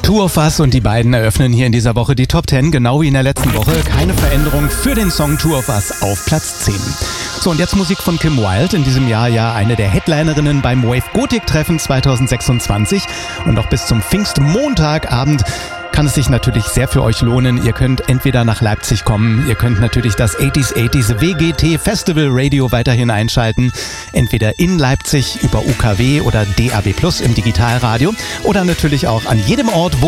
Two of Us und die beiden eröffnen hier in dieser Woche die Top 10, genau wie in der letzten Woche. Keine Veränderung für den Song Two of Us auf Platz 10. So, und jetzt Musik von Kim Wilde, in diesem Jahr ja eine der Headlinerinnen beim Wave Gothic Treffen 2026 und auch bis zum Pfingstmontagabend kann es sich natürlich sehr für euch lohnen. Ihr könnt entweder nach Leipzig kommen, ihr könnt natürlich das 80s WGT Festival Radio weiterhin einschalten, entweder in Leipzig über UKW oder DAB+ im Digitalradio oder natürlich auch an jedem Ort, wo